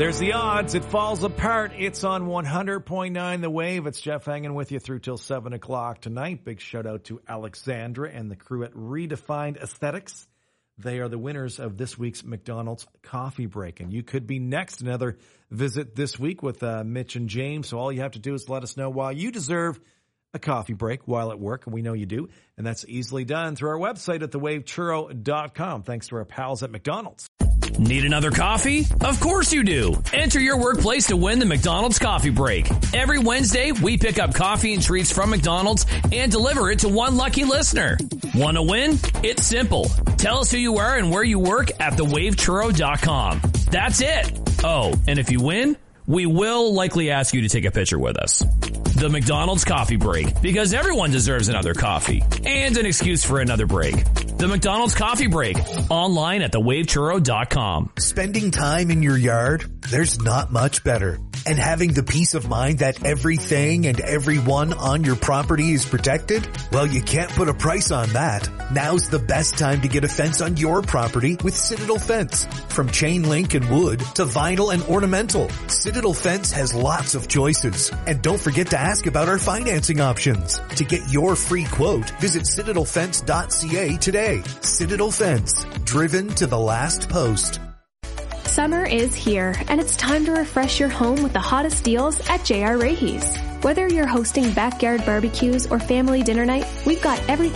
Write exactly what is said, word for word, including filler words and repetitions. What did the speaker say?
There's the odds. It falls apart. It's on one hundred point nine The Wave. It's Jeff hanging with you through till seven o'clock tonight. Big shout out to Alexandra and the crew at Redefined Aesthetics. They are the winners of this week's McDonald's Coffee Break. And you could be next. Another visit this week with uh, Mitch and James. So all you have to do is let us know why you deserve a coffee break while at work. And we know you do. And that's easily done through our website at the wave churro dot com. Thanks to our pals at McDonald's. Need another coffee? Of course you do. Enter your workplace to win the McDonald's Coffee Break. Every Wednesday, we pick up coffee and treats from McDonald's and deliver it to one lucky listener. Want to win? It's simple. Tell us who you are and where you work at the wave churro dot com. That's it. Oh, and if you win, we will likely ask you to take a picture with us. The McDonald's Coffee Break, because everyone deserves another coffee and an excuse for another break. The McDonald's Coffee Break, online at the wave churro dot com. Spending time in your yard, there's not much better. And having the peace of mind that everything and everyone on your property is protected? Well, you can't put a price on that. Now's the best time to get a fence on your property with Citadel Fence. From chain link and wood to vinyl and ornamental, Citadel Fence has lots of choices. And don't forget to ask about our financing options. To get your free quote, visit citadel fence dot c a today. Citadel Fence, driven to the last post. Summer is here, and it's time to refresh your home with the hottest deals at J R Raheys. Whether you're hosting backyard barbecues or family dinner night, we've got everything